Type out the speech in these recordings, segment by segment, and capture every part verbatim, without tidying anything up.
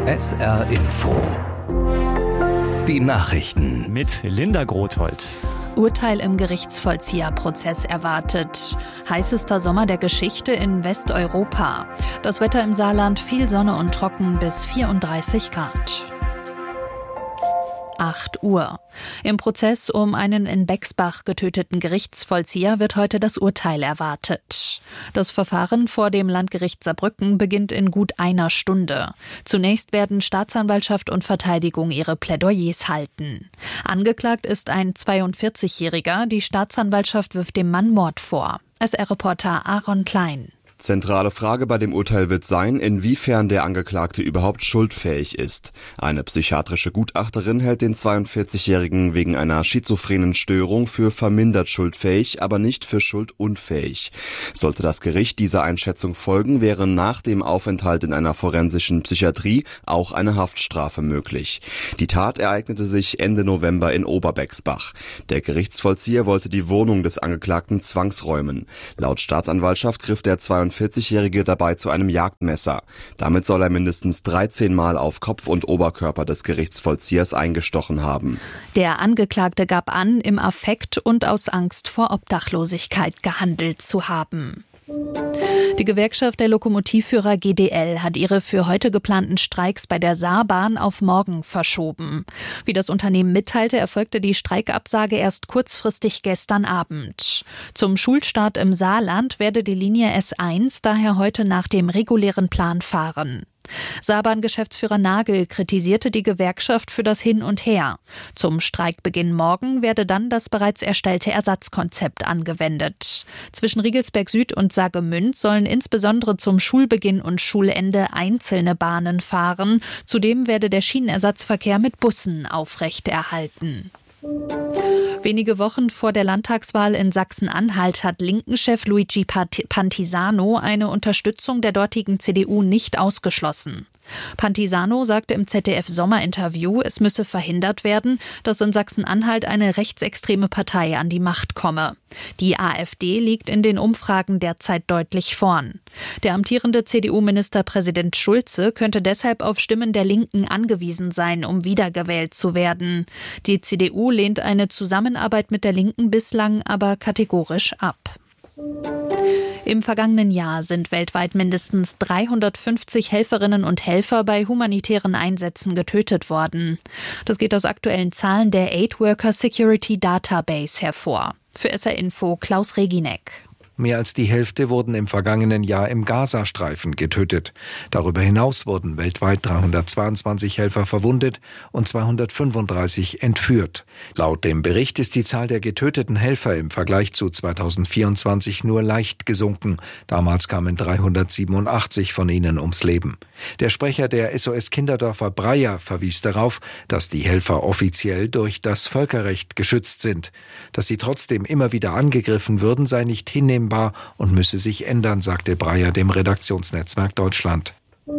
S R Info. Die Nachrichten. Mit Linda Grothold. Urteil im Gerichtsvollzieherprozess erwartet. Heißester Sommer der Geschichte in Westeuropa. Das Wetter im Saarland viel Sonne und trocken bis vierunddreißig Grad. acht Uhr. Im Prozess um einen in Bexbach getöteten Gerichtsvollzieher wird heute das Urteil erwartet. Das Verfahren vor dem Landgericht Saarbrücken beginnt in gut einer Stunde. Zunächst werden Staatsanwaltschaft und Verteidigung ihre Plädoyers halten. Angeklagt ist ein zweiundvierzigjähriger. Die Staatsanwaltschaft wirft dem Mann Mord vor. S R-Reporter Aaron Klein. Zentrale Frage bei dem Urteil wird sein, inwiefern der Angeklagte überhaupt schuldfähig ist. Eine psychiatrische Gutachterin hält den zweiundvierzigjährigen wegen einer schizophrenen Störung für vermindert schuldfähig, aber nicht für schuldunfähig. Sollte das Gericht dieser Einschätzung folgen, wäre nach dem Aufenthalt in einer forensischen Psychiatrie auch eine Haftstrafe möglich. Die Tat ereignete sich Ende November in Oberbexbach. Der Gerichtsvollzieher wollte die Wohnung des Angeklagten zwangsräumen. Laut Staatsanwaltschaft griff der zweiundvierzigjährige dabei zu einem Jagdmesser. Damit soll er mindestens dreizehn Mal auf Kopf und Oberkörper des Gerichtsvollziehers eingestochen haben. Der Angeklagte gab an, im Affekt und aus Angst vor Obdachlosigkeit gehandelt zu haben. Die Gewerkschaft der Lokomotivführer G D L hat ihre für heute geplanten Streiks bei der Saarbahn auf morgen verschoben. Wie das Unternehmen mitteilte, erfolgte die Streikabsage erst kurzfristig gestern Abend. Zum Schulstart im Saarland werde die Linie S eins daher heute nach dem regulären Plan fahren. Saarbahn-Geschäftsführer Nagel kritisierte die Gewerkschaft für das Hin und Her. Zum Streikbeginn morgen werde dann das bereits erstellte Ersatzkonzept angewendet. Zwischen Riegelsberg Süd und Saargemünd sollen insbesondere zum Schulbeginn und Schulende einzelne Bahnen fahren. Zudem werde der Schienenersatzverkehr mit Bussen aufrechterhalten. Wenige Wochen vor der Landtagswahl in Sachsen-Anhalt hat Linken-Chef Luigi Pantisano eine Unterstützung der dortigen C D U nicht ausgeschlossen. Pantisano sagte im Z D F-Sommerinterview, es müsse verhindert werden, dass in Sachsen-Anhalt eine rechtsextreme Partei an die Macht komme. Die AfD liegt in den Umfragen derzeit deutlich vorn. Der amtierende C D U-Ministerpräsident Schulze könnte deshalb auf Stimmen der Linken angewiesen sein, um wiedergewählt zu werden. Die C D U lehnt eine Zusammenarbeit mit der Linken bislang aber kategorisch ab. Im vergangenen Jahr sind weltweit mindestens dreihundertfünfzig Helferinnen und Helfer bei humanitären Einsätzen getötet worden. Das geht aus aktuellen Zahlen der Aid Worker Security Database hervor. Für S R Info Klaus Reginek. Mehr als die Hälfte wurden im vergangenen Jahr im Gazastreifen getötet. Darüber hinaus wurden weltweit dreihundertzweiundzwanzig Helfer verwundet und zweihundertfünfunddreißig entführt. Laut dem Bericht ist die Zahl der getöteten Helfer im Vergleich zu zweitausendvierundzwanzig nur leicht gesunken. Damals kamen dreihundertsiebenundachtzig von ihnen ums Leben. Der Sprecher der S O S Kinderdörfer Breyer verwies darauf, dass die Helfer offiziell durch das Völkerrecht geschützt sind. Dass sie trotzdem immer wieder angegriffen würden, sei nicht hinnehmbar und müsse sich ändern, sagte Breyer dem Redaktionsnetzwerk Deutschland.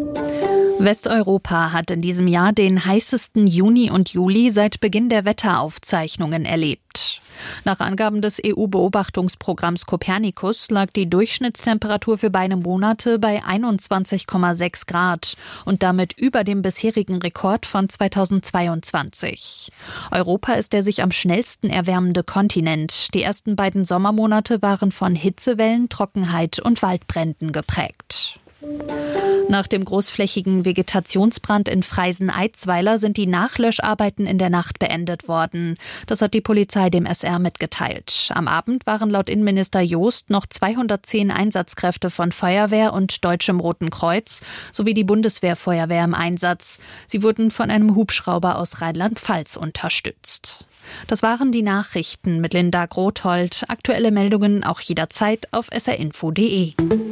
Westeuropa hat in diesem Jahr den heißesten Juni und Juli seit Beginn der Wetteraufzeichnungen erlebt. Nach Angaben des E U-Beobachtungsprogramms Copernicus lag die Durchschnittstemperatur für beide Monate bei einundzwanzig Komma sechs Grad und damit über dem bisherigen Rekord von zweitausendzweiundzwanzig. Europa ist der sich am schnellsten erwärmende Kontinent. Die ersten beiden Sommermonate waren von Hitzewellen, Trockenheit und Waldbränden geprägt. Nach dem großflächigen Vegetationsbrand in Freisen-Eidsweiler sind die Nachlöscharbeiten in der Nacht beendet worden. Das hat die Polizei dem S R mitgeteilt. Am Abend waren laut Innenminister Joost noch zweihundertzehn Einsatzkräfte von Feuerwehr und Deutschem Roten Kreuz sowie die Bundeswehrfeuerwehr im Einsatz. Sie wurden von einem Hubschrauber aus Rheinland-Pfalz unterstützt. Das waren die Nachrichten mit Linda Grothold. Aktuelle Meldungen auch jederzeit auf s r info punkt d e.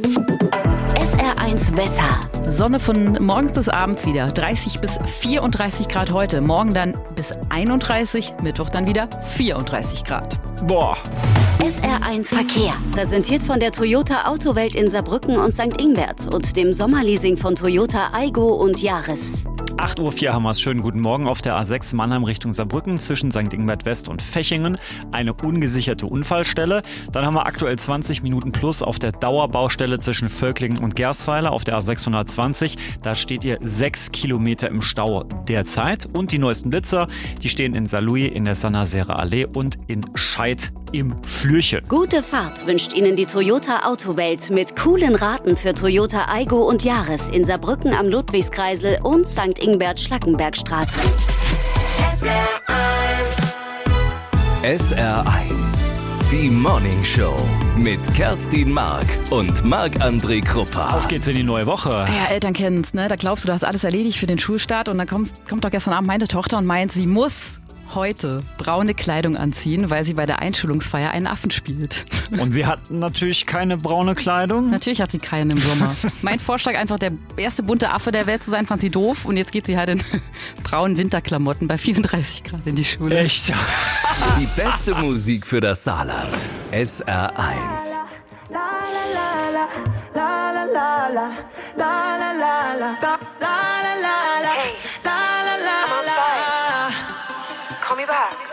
S R eins Wetter. Sonne von morgens bis abends wieder. dreißig bis vierunddreißig Grad heute. Morgen dann bis einunddreißig. Mittwoch dann wieder vierunddreißig Grad. Boah. S R eins Verkehr. Präsentiert von der Toyota Autowelt in Saarbrücken und Sankt Ingbert und dem Sommerleasing von Toyota Aygo und Yaris. acht Uhr vier haben wir es. Schönen guten Morgen auf der A sechs Mannheim Richtung Saarbrücken zwischen Sankt Ingbert West und Fechingen. Eine ungesicherte Unfallstelle. Dann haben wir aktuell zwanzig Minuten plus auf der Dauerbaustelle zwischen Völklingen und Gersweiler auf der A sechshundertzwanzig. Da steht ihr sechs Kilometer im Stau derzeit. Und die neuesten Blitzer, die stehen in Saarlouis, in der Sannaserer Allee und in Scheid im Flürchen. Gute Fahrt wünscht Ihnen die Toyota Autowelt mit coolen Raten für Toyota Aygo und Yaris in Saarbrücken am Ludwigskreisel und Sankt Ingbert Schlackenbergstraße. S R eins. Die Morning Show mit Kerstin Mark und Marc-André Kruppa. Auf geht's in die neue Woche. Ja, Eltern kennen's, ne? Da glaubst du, du hast alles erledigt für den Schulstart und dann kommt, kommt doch gestern Abend meine Tochter und meint, sie muss heute braune Kleidung anziehen, weil sie bei der Einschulungsfeier einen Affen spielt. Und sie hat natürlich keine braune Kleidung? Natürlich hat sie keinen im Sommer. Mein Vorschlag, einfach der erste bunte Affe der Welt zu sein, fand sie doof. Und jetzt geht sie halt in braunen Winterklamotten bei vierunddreißig Grad in die Schule. Echt? Die beste Musik für das Saarland. S R eins. Call me back.